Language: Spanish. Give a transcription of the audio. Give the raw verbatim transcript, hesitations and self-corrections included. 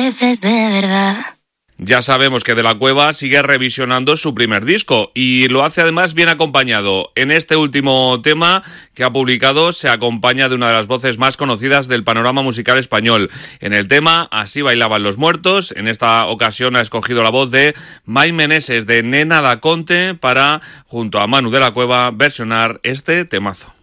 veces de verdad. Ya sabemos que De la Cueva sigue revisionando su primer disco y lo hace además bien acompañado. En este último tema que ha publicado se acompaña de una de las voces más conocidas del panorama musical español. En el tema Así bailaban los muertos, en esta ocasión ha escogido la voz de Mai Meneses de Nena da Conte para, junto a Manu De la Cueva, versionar este temazo.